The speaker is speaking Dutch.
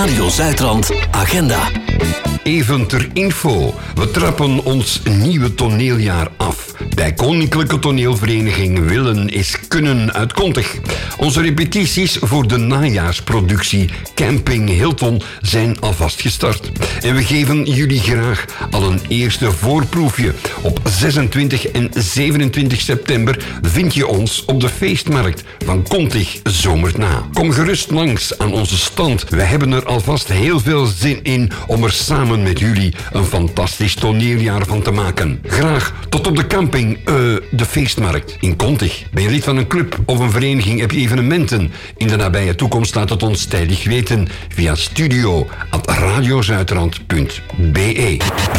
Radio Zuidrand agenda. Even ter info. We trappen ons nieuwe toneeljaar af. Bij Koninklijke Toneelvereniging Willen is Kunnen uit Kontig. Onze repetities voor de najaarsproductie Camping Hilton zijn alvast gestart. En we geven jullie graag al een eerste voorproefje. Op 26 en 27 september vind je ons op de feestmarkt van Kontig Zomerna. Kom gerust langs aan onze stand. We hebben er alvast heel veel zin in om er samen met jullie een fantastisch toneeljaar van te maken. Graag tot op de camping, de feestmarkt in Kontig. Ben je lid van een club of een vereniging? Heb je evenementen? In de nabije toekomst laat het ons tijdig weten via studio@radiozuidrand.be.